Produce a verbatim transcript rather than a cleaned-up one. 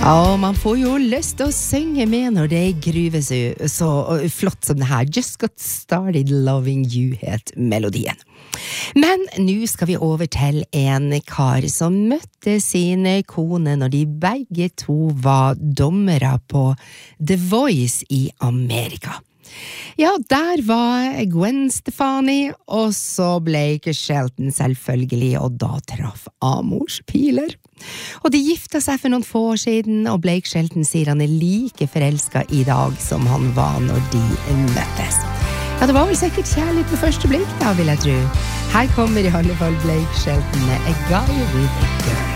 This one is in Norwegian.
Ja, man får jo lyst til å synge med når det gruver seg så flott som det her. Just got started loving you het melodien. Men nå skal vi over til en kar som møtte sine kone når de begge to var dommere på The Voice i Amerika. Ja, der var Gwen Stefani, og så Blake Shelton selvfølgelig, og da traff Amors piler. Og de gifta seg for noen få år siden, og Blake Shelton sier han er like forelsket i dag som han var når de møttes. Ja, det var vel sikkert kjærlighet på første blikk da, vil jeg tro. Her kommer i alle fall Blake Shelton med A Guy with a Girl.